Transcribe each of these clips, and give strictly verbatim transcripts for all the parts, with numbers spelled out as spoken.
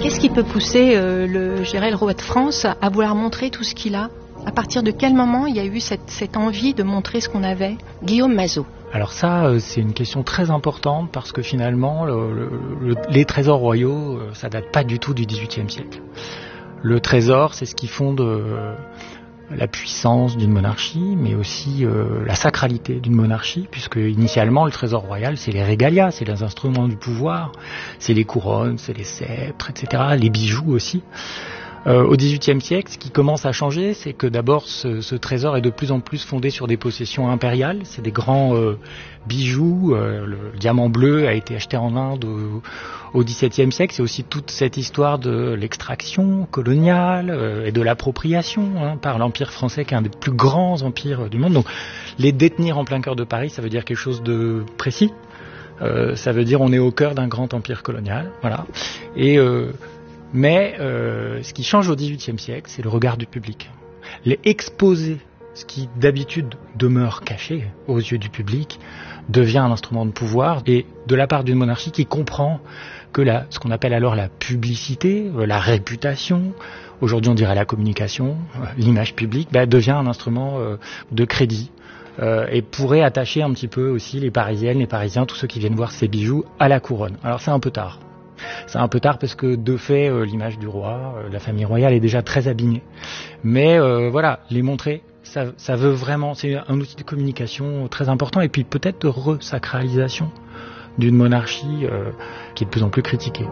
Qu'est-ce qui peut pousser euh, le, je dirais, le roi de France à vouloir montrer tout ce qu'il a ? À partir de quel moment il y a eu cette, cette envie de montrer ce qu'on avait ? Guillaume Mazot. Alors ça, c'est une question très importante parce que finalement, le, le, les trésors royaux, ça date pas du tout du dix-huitième siècle. Le trésor, c'est ce qui fonde euh, la puissance d'une monarchie, mais aussi euh, la sacralité d'une monarchie, puisque initialement, le trésor royal, c'est les régalias, c'est les instruments du pouvoir, c'est les couronnes, c'est les sceptres, et cetera, les bijoux aussi. Euh, au dix-huitième siècle, ce qui commence à changer, c'est que d'abord ce, ce trésor est de plus en plus fondé sur des possessions impériales. C'est des grands euh, bijoux. Euh, le diamant bleu a été acheté en Inde au, au dix-septième siècle. C'est aussi toute cette histoire de l'extraction coloniale euh, et de l'appropriation hein, par l'Empire français, qui est un des plus grands empires du monde. Donc, les détenir en plein cœur de Paris, ça veut dire quelque chose de précis. Euh, ça veut dire on est au cœur d'un grand empire colonial. Voilà. Et euh, Mais euh, ce qui change au dix-huitième siècle, c'est le regard du public. Les exposer, ce qui d'habitude demeure caché aux yeux du public, devient un instrument de pouvoir et de la part d'une monarchie qui comprend que la, ce qu'on appelle alors la publicité, la réputation, aujourd'hui on dirait la communication, l'image publique, bah, devient un instrument euh, de crédit euh, et pourrait attacher un petit peu aussi les Parisiennes, les Parisiens, tous ceux qui viennent voir ces bijoux à la couronne. Alors c'est un peu tard. C'est un peu tard parce que de fait, euh, l'image du roi, euh, la famille royale est déjà très abîmée. Mais euh, voilà, les montrer, ça, ça veut vraiment, c'est un outil de communication très important et puis peut-être de resacralisation d'une monarchie euh, qui est de plus en plus critiquée.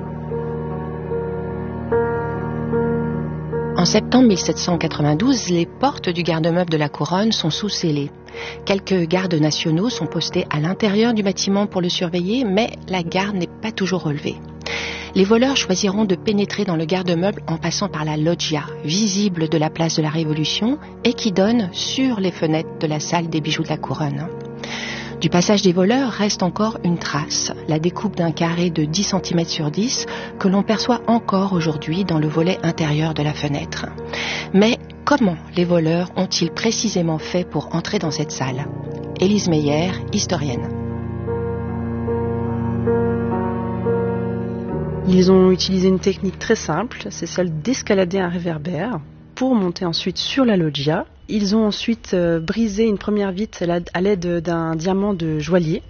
En septembre mille sept cent quatre-vingt-douze, les portes du garde-meuble de la couronne sont sous scellés. Quelques gardes nationaux sont postés à l'intérieur du bâtiment pour le surveiller, mais la garde n'est pas toujours relevée. Les voleurs choisiront de pénétrer dans le garde-meuble en passant par la loggia, visible de la place de la Révolution et qui donne sur les fenêtres de la salle des bijoux de la couronne. Du passage des voleurs reste encore une trace, la découpe d'un carré de dix centimètres sur dix que l'on perçoit encore aujourd'hui dans le volet intérieur de la fenêtre. Mais comment les voleurs ont-ils précisément fait pour entrer dans cette salle ? Élise Meyer, historienne. Ils ont utilisé une technique très simple, c'est celle d'escalader un réverbère pour monter ensuite sur la loggia. Ils ont ensuite euh, brisé une première vitre à l'aide d'un diamant de joaillier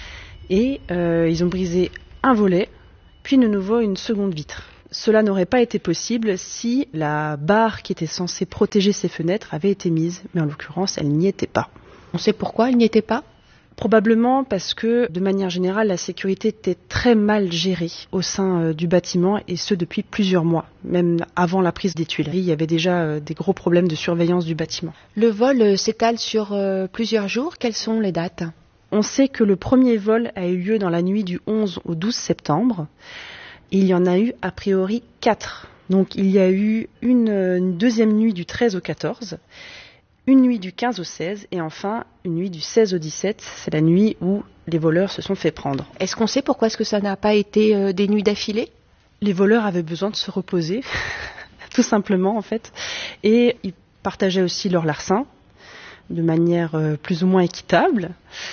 et euh, ils ont brisé un volet, puis de nouveau une seconde vitre. Cela n'aurait pas été possible si la barre qui était censée protéger ces fenêtres avait été mise, mais en l'occurrence, elle n'y était pas. On sait pourquoi elle n'y était pas ? Probablement parce que, de manière générale, la sécurité était très mal gérée au sein euh, du bâtiment, et ce depuis plusieurs mois. Même avant la prise des Tuileries, il y avait déjà euh, des gros problèmes de surveillance du bâtiment. Le vol euh, s'étale sur euh, plusieurs jours. Quelles sont les dates ? On sait que le premier vol a eu lieu dans la nuit du onze au douze septembre. Et il y en a eu a priori quatre. Donc il y a eu une, une deuxième nuit du treize au quatorze, une nuit du quinze au seize et enfin une nuit du seize au dix-sept. C'est la nuit où les voleurs se sont fait prendre. Est-ce qu'on sait pourquoi est-ce que ça n'a pas été euh, des nuits d'affilée ? Les voleurs avaient besoin de se reposer, tout simplement en fait. Et ils partageaient aussi leur larcin de manière euh, plus ou moins équitable.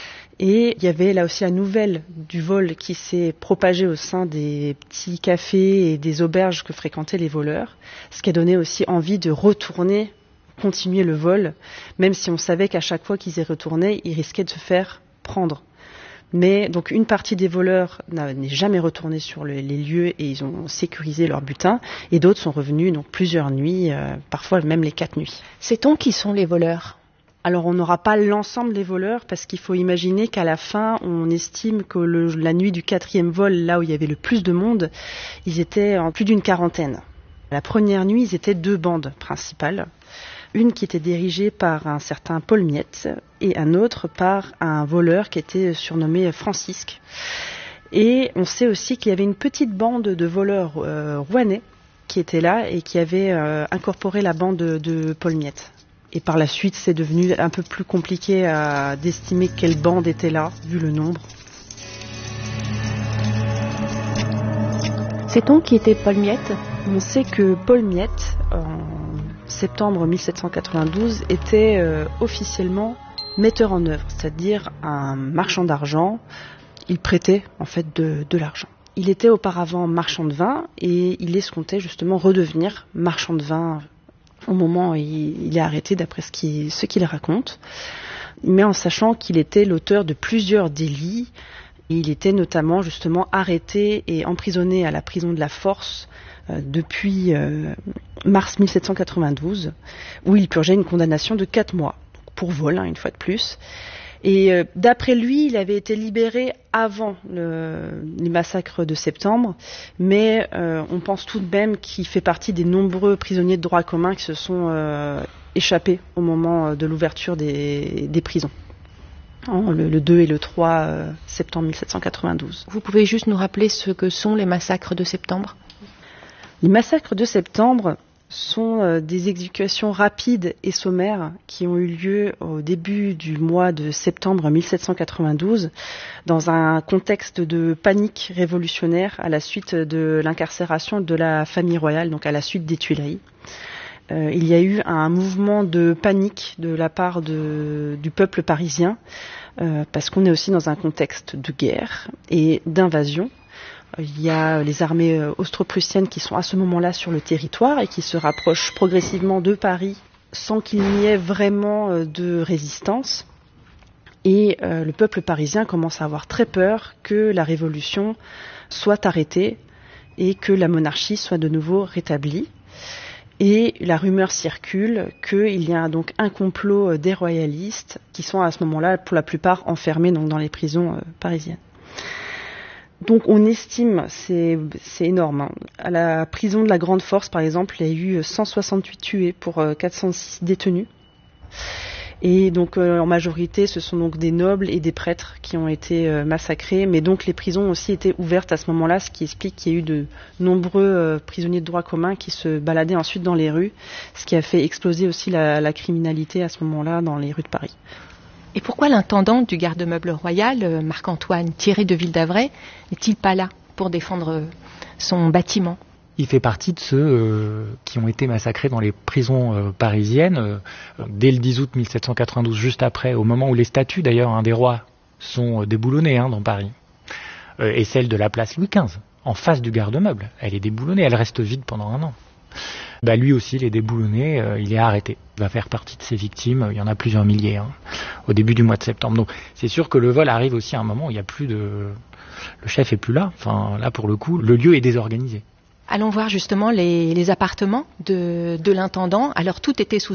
Et il y avait là aussi la nouvelle du vol qui s'est propagée au sein des petits cafés et des auberges que fréquentaient les voleurs, ce qui a donné aussi envie de retourner, continuer le vol, même si on savait qu'à chaque fois qu'ils y retournaient, ils risquaient de se faire prendre. Mais donc une partie des voleurs n'est jamais retournée sur le, les lieux et ils ont sécurisé leur butin, et d'autres sont revenus donc plusieurs nuits, euh, parfois même les quatre nuits. Sait-on qui sont les voleurs ? Alors on n'aura pas l'ensemble des voleurs parce qu'il faut imaginer qu'à la fin, on estime que le, la nuit du quatrième vol, là où il y avait le plus de monde, ils étaient en plus d'une quarantaine. La première nuit, ils étaient deux bandes principales. Une qui était dirigée par un certain Paul Miette et un autre par un voleur qui était surnommé Francisque. Et on sait aussi qu'il y avait une petite bande de voleurs euh, rouennais qui était là et qui avait euh, incorporé la bande de, de Paul Miette. Et par la suite, c'est devenu un peu plus compliqué à, d'estimer quelle bande était là, vu le nombre. Sait-on qui était Paul Miette ? On sait que Paul Miette, en septembre mille sept cent quatre-vingt-douze, était euh, officiellement metteur en œuvre, c'est-à-dire un marchand d'argent. Il prêtait en fait de, de l'argent. Il était auparavant marchand de vin et il escomptait justement redevenir marchand de vin au moment où il est arrêté, d'après ce qu'il, ce qu'il raconte, mais en sachant qu'il était l'auteur de plusieurs délits. Il était notamment justement arrêté et emprisonné à la prison de la Force euh, depuis euh, mars mille sept cent quatre-vingt-douze, où il purgeait une condamnation de quatre mois, pour vol, hein, une fois de plus. Et euh, d'après lui, il avait été libéré avant le, les massacres de septembre, mais euh, on pense tout de même qu'il fait partie des nombreux prisonniers de droit commun qui se sont euh, échappés au moment de l'ouverture des, des prisons. Le, le deux et le trois euh, septembre mille sept cent quatre-vingt-douze. Vous pouvez juste nous rappeler ce que sont les massacres de septembre ? Les massacres de septembre sont euh, des exécutions rapides et sommaires qui ont eu lieu au début du mois de septembre mille sept cent quatre-vingt-douze dans un contexte de panique révolutionnaire à la suite de l'incarcération de la famille royale, donc à la suite des Tuileries. Euh, il y a eu un mouvement de panique de la part de, du peuple parisien, euh, parce qu'on est aussi dans un contexte de guerre et d'invasion. Il y a les armées austro-prussiennes qui sont à ce moment-là sur le territoire et qui se rapprochent progressivement de Paris sans qu'il n'y ait vraiment de résistance. Et euh, le peuple parisien commence à avoir très peur que la révolution soit arrêtée et que la monarchie soit de nouveau rétablie. Et la rumeur circule qu'il y a donc un complot des royalistes qui sont à ce moment-là, pour la plupart, enfermés donc, dans les prisons euh, parisiennes. Donc on estime, c'est, c'est énorme, hein. À la prison de la Grande Force, par exemple, il y a eu cent soixante-huit tués pour euh, quatre cent six détenus. Et donc euh, en majorité, ce sont donc des nobles et des prêtres qui ont été euh, massacrés, mais donc les prisons ont aussi été ouvertes à ce moment-là, ce qui explique qu'il y a eu de nombreux euh, prisonniers de droit commun qui se baladaient ensuite dans les rues, ce qui a fait exploser aussi la, la criminalité à ce moment-là dans les rues de Paris. Et pourquoi l'intendant du garde-meuble royal, Marc-Antoine Thierry de Ville-d'Avray, n'est-il pas là pour défendre son bâtiment ? Il fait partie de ceux euh, qui ont été massacrés dans les prisons euh, parisiennes euh, dès le dix août mille sept cent quatre-vingt-douze, juste après, au moment où les statues d'ailleurs hein, des rois sont euh, déboulonnées hein, dans Paris, euh, et celle de la place Louis quinze, en face du garde-meuble. Elle est déboulonnée, elle reste vide pendant un an. Bah, lui aussi, il est déboulonné, euh, il est arrêté. Il va faire partie de ces victimes, il y en a plusieurs milliers hein, au début du mois de septembre. Donc c'est sûr que le vol arrive aussi à un moment où il n'y a plus de... Le chef est plus là, enfin là pour le coup, le lieu est désorganisé. Allons voir justement les, les appartements de, de l'intendant. Alors tout était sous